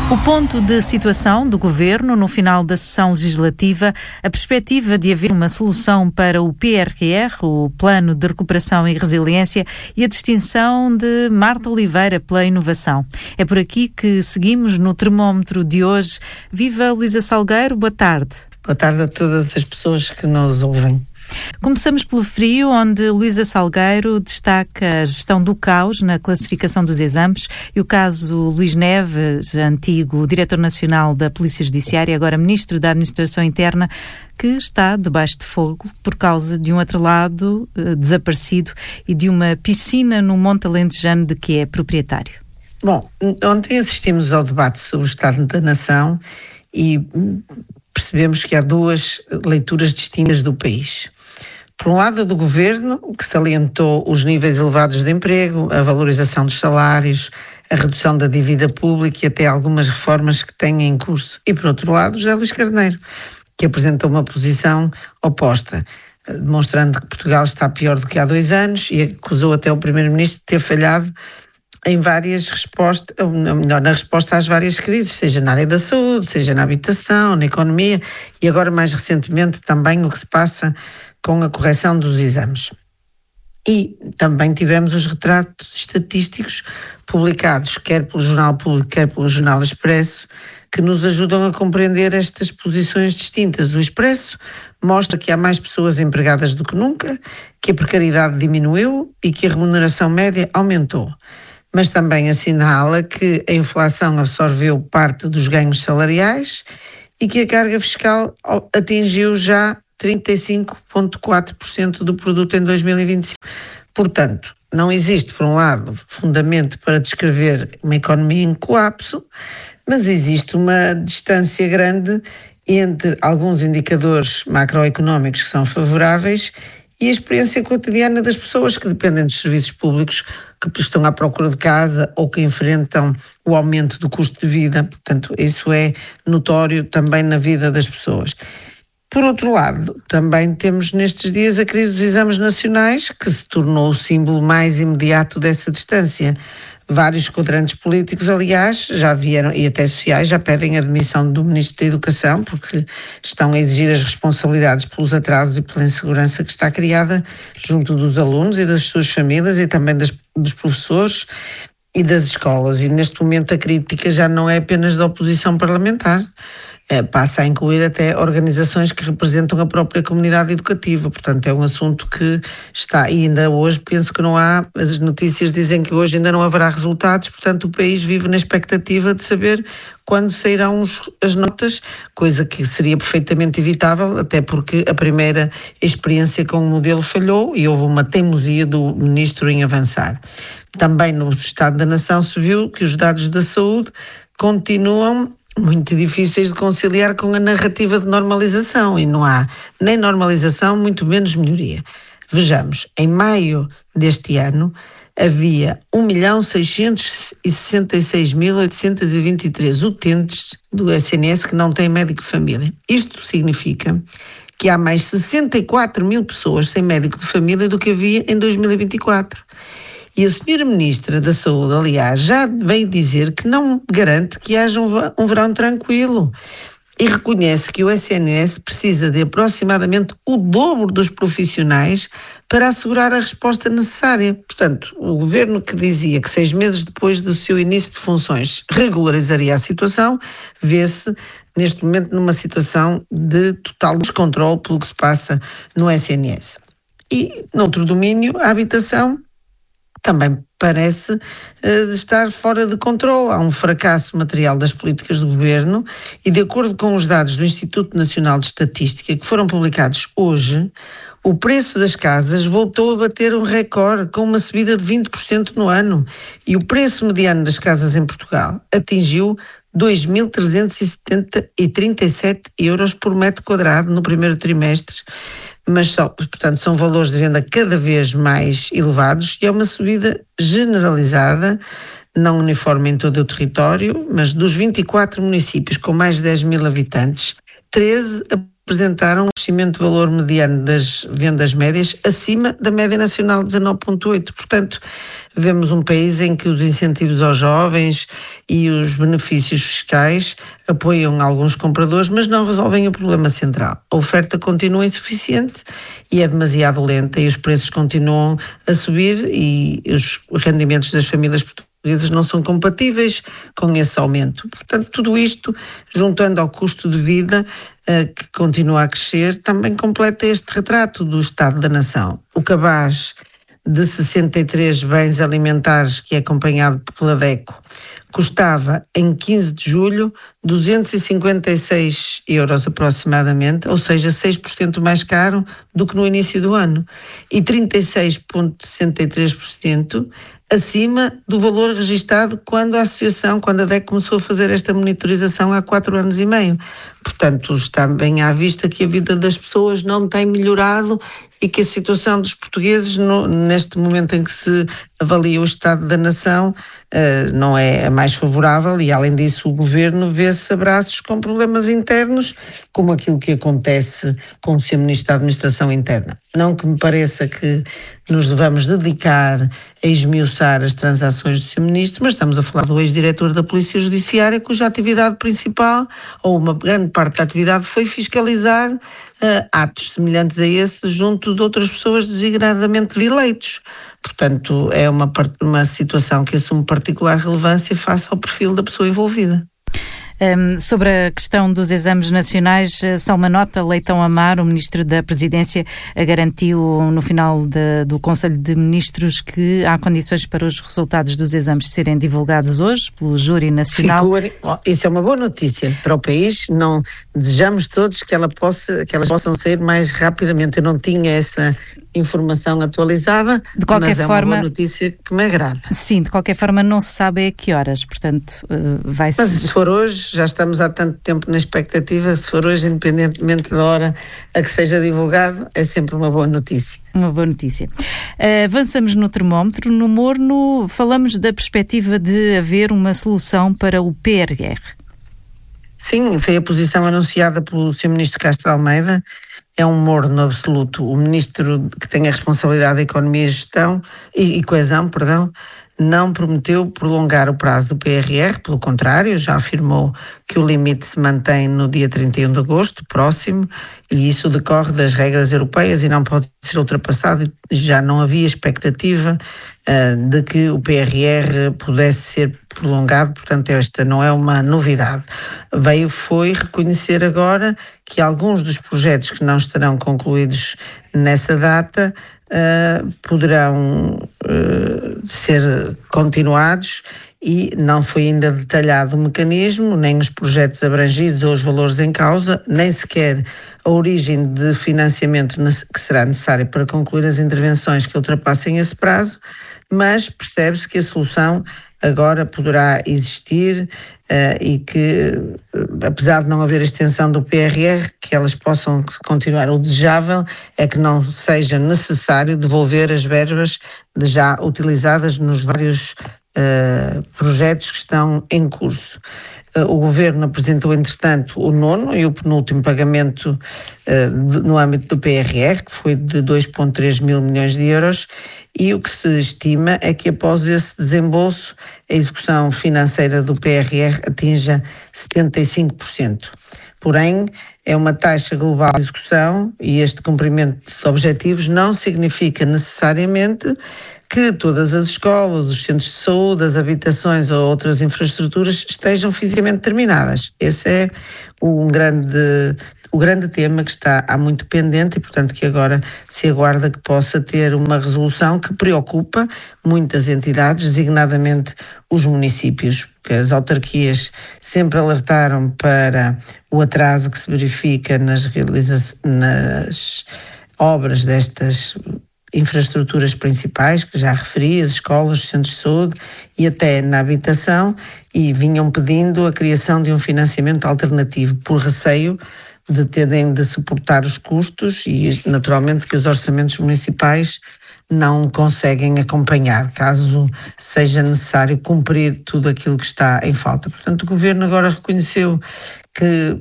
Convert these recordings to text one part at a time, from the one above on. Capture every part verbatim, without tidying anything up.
O ponto de situação do Governo no final da sessão legislativa, a perspectiva de haver uma solução para o P R R, o Plano de Recuperação e Resiliência, e a distinção de Marta Oliveira pela inovação. É por aqui que seguimos no termómetro de hoje. Viva Luísa Salgueiro, boa tarde. Boa tarde a todas as pessoas que nos ouvem. Começamos pelo frio, onde Luísa Salgueiro destaca a gestão do caos na classificação dos exames e o caso Luís Neves, antigo diretor nacional da Polícia Judiciária, agora ministro da Administração Interna, que está debaixo de fogo por causa de um atrelado eh, desaparecido e de uma piscina no Monte Alentejano de que é proprietário. Bom, ontem assistimos ao debate sobre o Estado da Nação e percebemos que há duas leituras distintas do país. Por um lado, a do Governo, que salientou os níveis elevados de emprego, a valorização dos salários, a redução da dívida pública e até algumas reformas que têm em curso. E, por outro lado, José Luís Carneiro, que apresentou uma posição oposta, demonstrando que Portugal está pior do que há dois anos e acusou até o Primeiro-Ministro de ter falhado em várias respostas, ou melhor, na resposta às várias crises, seja na área da saúde, seja na habitação, na economia e agora mais recentemente também o que se passa com a correção dos exames. E também tivemos os retratos estatísticos publicados, quer pelo Jornal Público, quer pelo Jornal Expresso, que nos ajudam a compreender estas posições distintas. O Expresso mostra que há mais pessoas empregadas do que nunca, que a precariedade diminuiu e que a remuneração média aumentou. Mas também assinala que a inflação absorveu parte dos ganhos salariais e que a carga fiscal atingiu já trinta e cinco vírgula quatro por cento do produto em dois mil e vinte e cinco. Portanto, não existe, por um lado, fundamento para descrever uma economia em colapso, mas existe uma distância grande entre alguns indicadores macroeconómicos que são favoráveis e a experiência cotidiana das pessoas que dependem dos serviços públicos, que estão à procura de casa ou que enfrentam o aumento do custo de vida. Portanto, isso é notório também na vida das pessoas. Por outro lado, também temos nestes dias a crise dos exames nacionais, que se tornou o símbolo mais imediato dessa distância. Vários quadrantes políticos, aliás, já vieram, e até sociais, já pedem a demissão do Ministro da Educação, porque estão a exigir as responsabilidades pelos atrasos e pela insegurança que está criada junto dos alunos e das suas famílias e também das, dos professores e das escolas. E neste momento a crítica já não é apenas da oposição parlamentar, é, passa a incluir até organizações que representam a própria comunidade educativa. Portanto, é um assunto que está, e ainda hoje penso que não há, as notícias dizem que hoje ainda não haverá resultados, portanto o país vive na expectativa de saber quando sairão as notas, coisa que seria perfeitamente evitável, até porque a primeira experiência com o modelo falhou e houve uma teimosia do Ministro em avançar. Também no Estado da Nação se viu que os dados da saúde continuam muito difíceis de conciliar com a narrativa de normalização e não há nem normalização, muito menos melhoria. Vejamos, em maio deste ano havia um milhão seiscentos e sessenta e seis mil oitocentos e vinte e três utentes do S N S que não têm médico de família. Isto significa que há mais sessenta e quatro mil pessoas sem médico de família do que havia em dois mil e vinte e quatro. E a senhora Ministra da Saúde, aliás, já veio dizer que não garante que haja um verão tranquilo e reconhece que o S N S precisa de aproximadamente o dobro dos profissionais para assegurar a resposta necessária. Portanto, o Governo que dizia que seis meses depois do seu início de funções regularizaria a situação, vê-se neste momento numa situação de total descontrole pelo que se passa no S N S. E, noutro domínio, a habitação também parece uh, estar fora de controle. Há um fracasso material das políticas do Governo e, de acordo com os dados do Instituto Nacional de Estatística, que foram publicados hoje, o preço das casas voltou a bater um recorde, com uma subida de vinte por cento no ano. E o preço mediano das casas em Portugal atingiu dois mil trezentos e trinta e sete euros por metro quadrado no primeiro trimestre. Mas, só, portanto, são valores de venda cada vez mais elevados e é uma subida generalizada, não uniforme em todo o território, mas dos vinte e quatro municípios com mais de dez mil habitantes, treze apresentaram um crescimento de valor mediano das vendas médias acima da média nacional de dezanove vírgula oito. Portanto, vemos um país em que os incentivos aos jovens e os benefícios fiscais apoiam alguns compradores, mas não resolvem o problema central. A oferta continua insuficiente e é demasiado lenta e os preços continuam a subir e os rendimentos das famílias portuguesas não são compatíveis com esse aumento. Portanto, tudo isto, juntando ao custo de vida, uh, que continua a crescer, também completa este retrato do estado da nação. O cabaz de sessenta e três bens alimentares, que é acompanhado pela DECO, custava em quinze de julho duzentos e cinquenta e seis euros aproximadamente, ou seja, seis por cento mais caro do que no início do ano, e trinta e seis vírgula sessenta e três por cento acima do valor registado quando a associação, quando a DECO começou a fazer esta monitorização há quatro anos e meio. Portanto, está bem à vista que a vida das pessoas não tem melhorado e que a situação dos portugueses, no, neste momento em que se avalia o estado da nação, uh, não é a mais favorável e, além disso, o governo vê-se a braços com problemas internos, como aquilo que acontece com o senhor Ministro da Administração Interna. Não que me pareça que nos devamos dedicar a esmiuçar as transações do senhor Ministro, mas estamos a falar do ex-diretor da Polícia Judiciária, cuja atividade principal, ou uma grande parte da atividade, foi fiscalizar uh, atos semelhantes a esse junto de outras pessoas designadamente de eleitos. Portanto, é uma, uma situação que assume particular relevância face ao perfil da pessoa envolvida. Um, sobre a questão dos exames nacionais, só uma nota: Leitão Amar, o Ministro da Presidência, garantiu no final de, do Conselho de Ministros que há condições para os resultados dos exames serem divulgados hoje pelo Júri Nacional. Sim, isso é uma boa notícia para o país. Não desejamos todos que, ela possa, que elas possam sair mais rapidamente. Eu não tinha essa informação atualizada, de qualquer mas é forma, uma boa notícia que me agrada. Sim, de qualquer forma não se sabe a que horas, portanto vai ser... Mas se for hoje, já estamos há tanto tempo na expectativa, se for hoje, independentemente da hora a que seja divulgado, é sempre uma boa notícia. Uma boa notícia. Uh, avançamos no termómetro. No Morno falamos da perspectiva de haver uma solução para o P R R. Sim, foi a posição anunciada pelo senhor Ministro Castro Almeida. É um morno absoluto. O Ministro que tem a responsabilidade da Economia e Gestão e, e Coesão, perdão, não prometeu prolongar o prazo do P R R, pelo contrário, já afirmou que o limite se mantém no dia trinta e um de agosto, próximo, e isso decorre das regras europeias e não pode ser ultrapassado. Já não havia expectativa uh, de que o P R R pudesse ser prolongado, portanto esta não é uma novidade. Veio foi reconhecer agora que alguns dos projetos que não estarão concluídos nessa data uh, poderão uh, ser continuados, e não foi ainda detalhado o mecanismo, nem os projetos abrangidos ou os valores em causa, nem sequer a origem de financiamento que será necessária para concluir as intervenções que ultrapassem esse prazo, mas percebe-se que a solução agora poderá existir uh, e que, uh, apesar de não haver extensão do P R R, que elas possam continuar. O desejável é que não seja necessário devolver as verbas de já utilizadas nos vários uh, projetos que estão em curso. Uh, o Governo apresentou, entretanto, o nono e o penúltimo pagamento uh, de, no âmbito do P R R, que foi de dois vírgula três mil milhões de euros, e o que se estima é que após esse desembolso a execução financeira do P R R atinja setenta e cinco por cento. Porém, é uma taxa global de execução e este cumprimento de objetivos não significa necessariamente que todas as escolas, os centros de saúde, as habitações ou outras infraestruturas estejam fisicamente terminadas. Esse é um grande, o grande tema que está há muito pendente e, portanto, que agora se aguarda que possa ter uma resolução que preocupa muitas entidades, designadamente os municípios, porque as autarquias sempre alertaram para o atraso que se verifica nas, realiza- nas obras destas infraestruturas principais, que já referi, as escolas, os centros de saúde e até na habitação, e vinham pedindo a criação de um financiamento alternativo por receio de terem de suportar os custos e, naturalmente, que os orçamentos municipais não conseguem acompanhar, caso seja necessário cumprir tudo aquilo que está em falta. Portanto, o Governo agora reconheceu que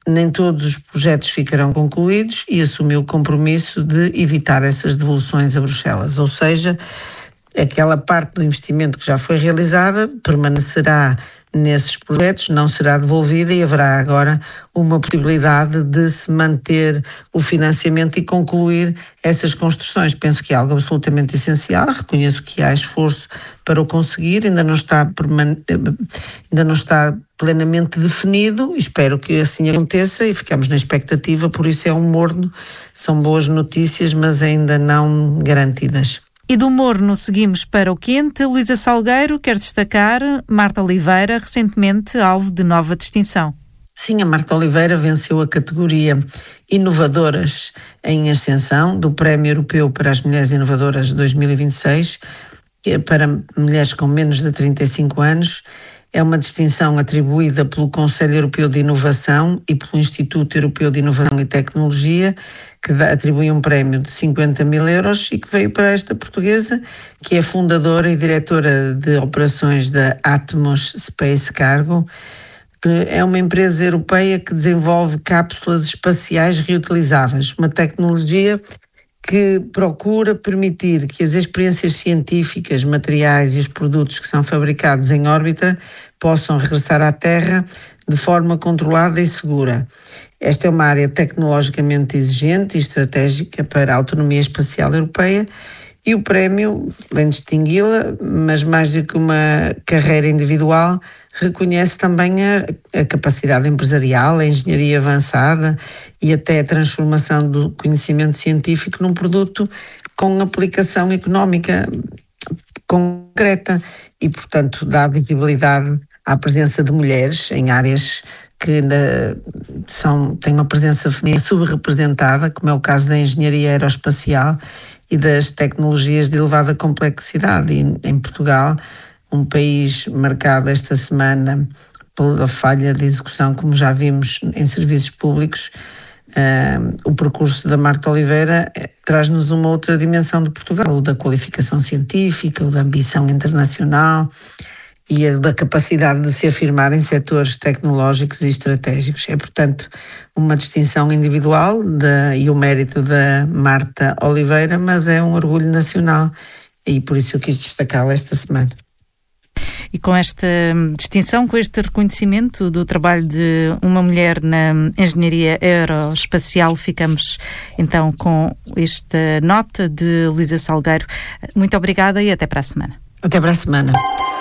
nem todos os projetos ficarão concluídos e assumiu o compromisso de evitar essas devoluções a Bruxelas, ou seja, aquela parte do investimento que já foi realizada permanecerá nesses projetos, não será devolvida e haverá agora uma possibilidade de se manter o financiamento e concluir essas construções. Penso que é algo absolutamente essencial, reconheço que há esforço para o conseguir, ainda não está, permane- ainda não está plenamente definido, espero que assim aconteça e ficamos na expectativa, por isso é um morno, são boas notícias, mas ainda não garantidas. E do morno seguimos para o quente. Luísa Salgueiro quer destacar Marta Oliveira, recentemente alvo de nova distinção. Sim, a Marta Oliveira venceu a categoria Inovadoras em Ascensão do Prémio Europeu para as Mulheres Inovadoras de dois mil e vinte e seis, que é para mulheres com menos de trinta e cinco anos. É uma distinção atribuída pelo Conselho Europeu de Inovação e pelo Instituto Europeu de Inovação e Tecnologia, que dá, atribui um prémio de cinquenta mil euros e que veio para esta portuguesa, que é fundadora e diretora de operações da Atmos Space Cargo, que é uma empresa europeia que desenvolve cápsulas espaciais reutilizáveis, uma tecnologia que procura permitir que as experiências científicas, materiais e os produtos que são fabricados em órbita possam regressar à Terra de forma controlada e segura. Esta é uma área tecnologicamente exigente e estratégica para a autonomia espacial europeia e o prémio vem distingui-la, mas mais do que uma carreira individual, reconhece também a, a capacidade empresarial, a engenharia avançada e até a transformação do conhecimento científico num produto com aplicação económica concreta e, portanto, dá visibilidade à presença de mulheres em áreas que ainda são, têm uma presença feminina subrepresentada, como é o caso da engenharia aeroespacial e das tecnologias de elevada complexidade. E em Portugal, um país marcado esta semana pela falha de execução, como já vimos em serviços públicos, uh, o percurso da Marta Oliveira eh, traz-nos uma outra dimensão de Portugal, o da qualificação científica, o da ambição internacional e a da capacidade de se afirmar em setores tecnológicos e estratégicos. É, portanto, uma distinção individual de, e o mérito da Marta Oliveira, mas é um orgulho nacional e por isso eu quis destacá-la esta semana. E com esta distinção, com este reconhecimento do trabalho de uma mulher na engenharia aeroespacial, ficamos então com esta nota de Luísa Salgueiro. Muito obrigada e até para a semana. Até para a semana.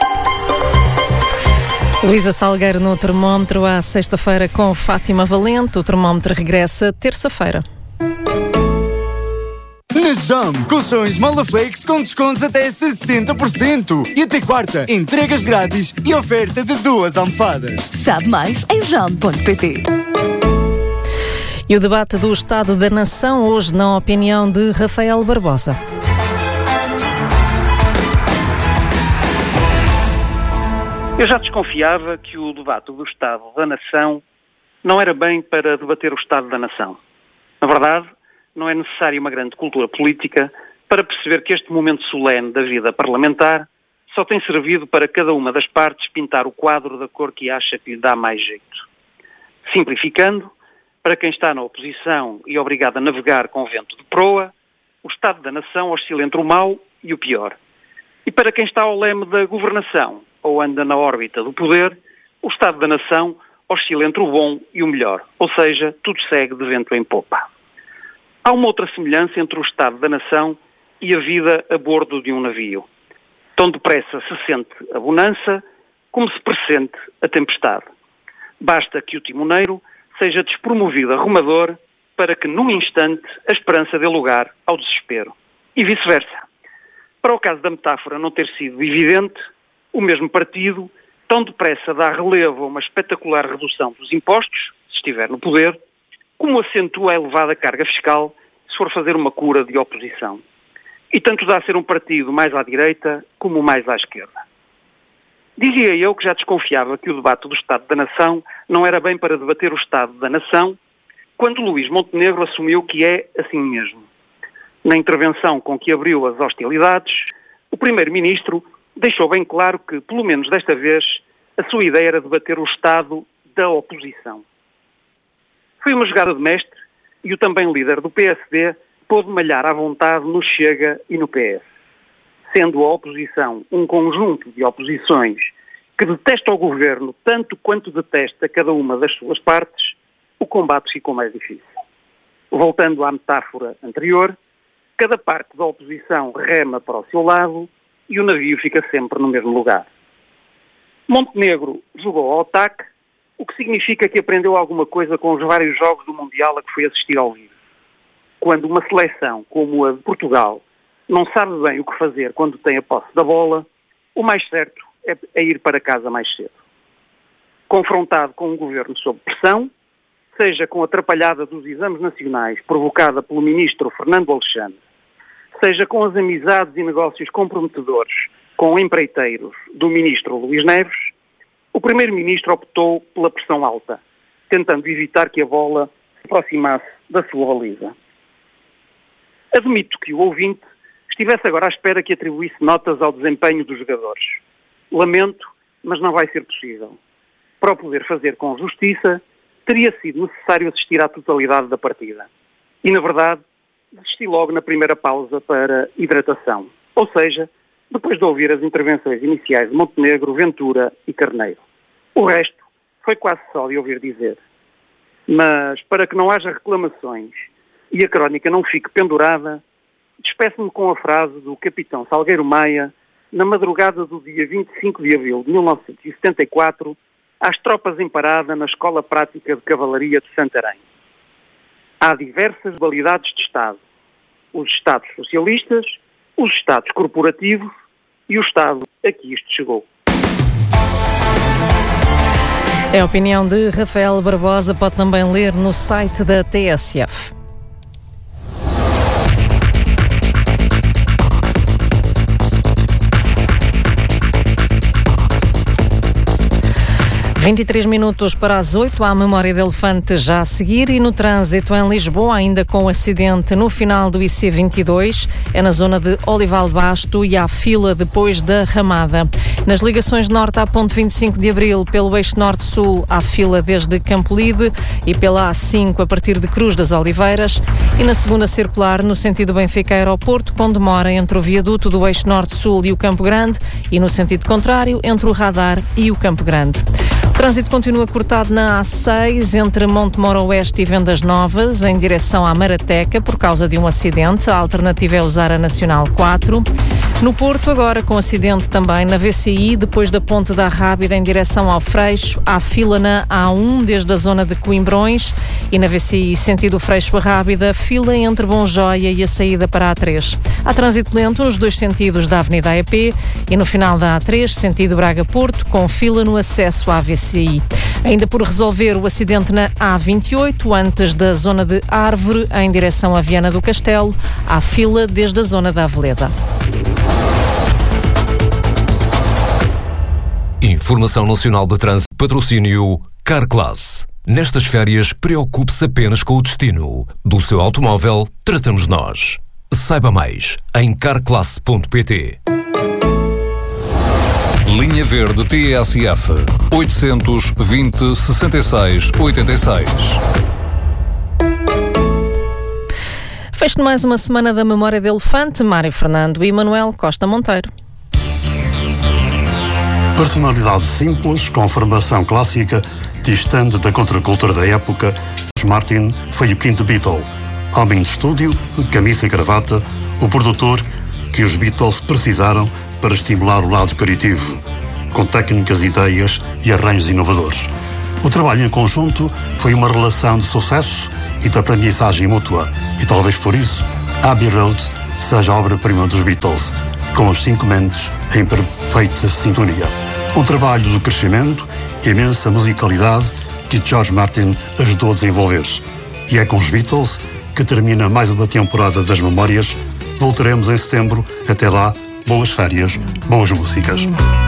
Luísa Salgueiro no termómetro à sexta-feira com Fátima Valente. O termómetro regressa terça-feira. Na Jam, colchões Molaflex com descontos até sessenta por cento. E até quarta, entregas grátis e oferta de duas almofadas. Sabe mais em jam ponto pt. E o debate do Estado da Nação, hoje na opinião de Rafael Barbosa. Eu já desconfiava que o debate do Estado da Nação não era bem para debater o Estado da Nação. Na verdade, não é necessária uma grande cultura política para perceber que este momento solene da vida parlamentar só tem servido para cada uma das partes pintar o quadro da cor que acha que lhe dá mais jeito. Simplificando, para quem está na oposição e obrigado a navegar com vento de proa, o Estado da Nação oscila entre o mau e o pior. E para quem está ao leme da governação ou anda na órbita do poder, o Estado da Nação oscila entre o bom e o melhor, ou seja, tudo segue de vento em popa. Há uma outra semelhança entre o Estado da Nação e a vida a bordo de um navio. Tão depressa se sente a bonança, como se pressente a tempestade. Basta que o timoneiro seja despromovido a remador para que, num instante, a esperança dê lugar ao desespero. E vice-versa. Para o caso da metáfora não ter sido evidente, o mesmo partido tão depressa dá relevo a uma espetacular redução dos impostos, se estiver no poder, como acentua a elevada carga fiscal se for fazer uma cura de oposição. E tanto dá a ser um partido mais à direita como mais à esquerda. Dizia eu que já desconfiava que o debate do Estado da Nação não era bem para debater o Estado da Nação, quando Luís Montenegro assumiu que é assim mesmo. Na intervenção com que abriu as hostilidades, o Primeiro-Ministro deixou bem claro que, pelo menos desta vez, a sua ideia era debater o Estado da oposição. Foi uma jogada de mestre e o também líder do P S D pôde malhar à vontade no Chega e no P S. Sendo a oposição um conjunto de oposições que detesta o governo tanto quanto detesta cada uma das suas partes, o combate ficou mais difícil. Voltando à metáfora anterior, cada parte da oposição rema para o seu lado e o navio fica sempre no mesmo lugar. Montenegro jogou ao ataque, o que significa que aprendeu alguma coisa com os vários jogos do Mundial a que foi assistir ao vivo. Quando uma seleção como a de Portugal não sabe bem o que fazer quando tem a posse da bola, o mais certo é, é ir para casa mais cedo. Confrontado com um governo sob pressão, seja com a atrapalhada dos exames nacionais provocada pelo ministro Fernando Alexandre, seja com as amizades e negócios comprometedores com empreiteiros do ministro Luís Neves, o primeiro-ministro optou pela pressão alta, tentando evitar que a bola se aproximasse da sua baliza. Admito que o ouvinte estivesse agora à espera que atribuísse notas ao desempenho dos jogadores. Lamento, mas não vai ser possível. Para o poder fazer com justiça, teria sido necessário assistir à totalidade da partida. E, na verdade, desisti logo na primeira pausa para hidratação. Ou seja, depois de ouvir as intervenções iniciais de Montenegro, Ventura e Carneiro. O resto foi quase só de ouvir dizer. Mas, para que não haja reclamações e a crónica não fique pendurada, despeço-me com a frase do capitão Salgueiro Maia, na madrugada do dia vinte e cinco de abril de mil novecentos e setenta e quatro, às tropas em parada na Escola Prática de Cavalaria de Santarém. Há diversas modalidades de Estado. Os Estados socialistas, os Estados corporativos e o Estado a que isto chegou. É a opinião de Rafael Barbosa, pode também ler no site da T S F. vinte e três minutos para as oito, há a memória de elefante já a seguir e no trânsito em Lisboa, ainda com o acidente no final do I C vinte e dois, é na zona de Olival Basto e há fila depois da Ramada. Nas ligações norte à ponte vinte e cinco de abril, pelo eixo norte-sul, há fila desde Campolide e pela A cinco a partir de Cruz das Oliveiras e na segunda circular, no sentido Benfica-Aeroporto, com demora entre o viaduto do eixo norte-sul e o Campo Grande e no sentido contrário, entre o Radar e o Campo Grande. O trânsito continua cortado na A seis, entre Montemor Oeste e Vendas Novas, em direção à Marateca, por causa de um acidente. A alternativa é usar a Nacional quatro. No Porto, agora com acidente também na V C I, depois da Ponte da Rábida, em direção ao Freixo. Há fila na A um, desde a zona de Coimbrões. E na V C I, sentido Freixo a Rábida, fila entre Bonjoia e a saída para a A três. Há trânsito lento nos dois sentidos da Avenida A E P e no final da A três, sentido Braga-Porto, com fila no acesso à V C I. Ainda por resolver o acidente na A vinte e oito, antes da zona de Árvore, em direção a Viana do Castelo, há fila desde a zona da Aveleda. Informação Nacional de Trânsito, patrocínio Carclass. Nestas férias, preocupe-se apenas com o destino. Do seu automóvel, tratamos nós. Saiba mais em carclass ponto pt. Linha Verde T S F oitocentos e vinte, sessenta e seis, oitenta e seis. Fecho de mais uma semana da Memória de Elefante, Mário Fernando e Manuel Costa Monteiro. Personalidade simples, com formação clássica, distante da contracultura da época, Martin foi o quinto Beatle. Homem de estúdio, camisa e gravata, o produtor que os Beatles precisaram para estimular o lado criativo, com técnicas, ideias e arranjos inovadores. O trabalho em conjunto foi uma relação de sucesso e de aprendizagem mútua, e talvez por isso Abbey Road seja a obra-prima dos Beatles, com os cinco mentes em perfeita sintonia. Um trabalho de crescimento, imensa musicalidade que George Martin ajudou a desenvolver. E é com os Beatles que termina mais uma temporada das memórias. Voltaremos em setembro. Até lá, boas férias, boas músicas.